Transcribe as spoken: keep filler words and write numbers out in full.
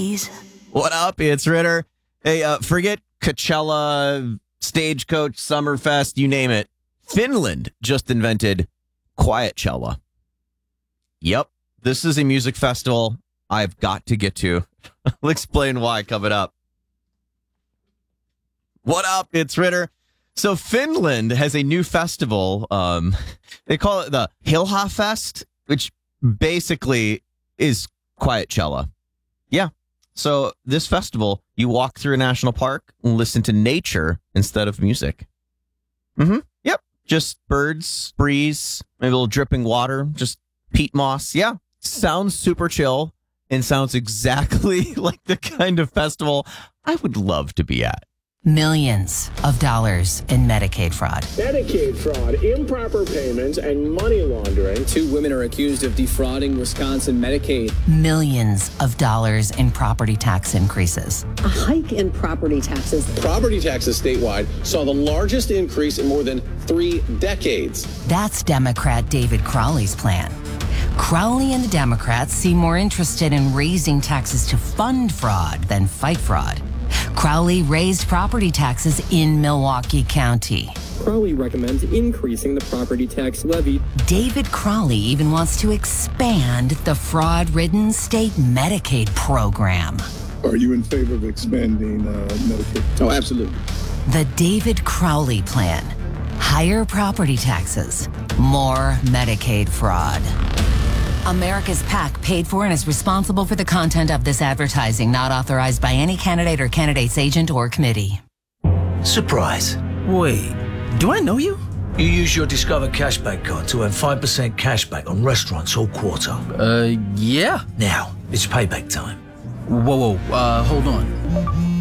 please? What up? It's Ritter. Hey, uh, forget Coachella, Stagecoach, Summerfest, you name it. Finland just invented Quietcella. Yep, this is a music festival I've got to get to. I'll explain why coming up. What up? It's Ritter. So Finland has a new festival. Um, they call it the Hilha Fest, which basically is Quietcella. Yeah. So this festival, you walk through a national park and listen to nature instead of music. Mm-hmm. Yep. Just birds, breeze, maybe a little dripping water, just peat moss. Yeah. Sounds super chill and sounds exactly like the kind of festival I would love to be at. Millions of dollars in Medicaid fraud. Medicaid fraud, improper payments, and money laundering. Two women are accused of defrauding Wisconsin Medicaid. Millions of dollars in property tax increases. A hike in property taxes. Property taxes statewide saw the largest increase in more than three decades. That's Democrat David Crowley's plan. Crowley and the Democrats seem more interested in raising taxes to fund fraud than fight fraud. Crowley raised property taxes in Milwaukee County. Crowley recommends increasing the property tax levy. David Crowley even wants to expand the fraud-ridden state Medicaid program. Are you in favor of expanding uh, Medicaid? Oh, absolutely. The David Crowley plan. Higher property taxes, more Medicaid fraud. America's PAC paid for and is responsible for the content of this advertising, not authorized by any candidate or candidate's agent or committee. Surprise. Wait, do I know you? You use your Discover Cashback card to earn five percent cashback on restaurants all quarter. Uh, yeah. Now, it's payback time. Whoa, whoa, uh, hold on.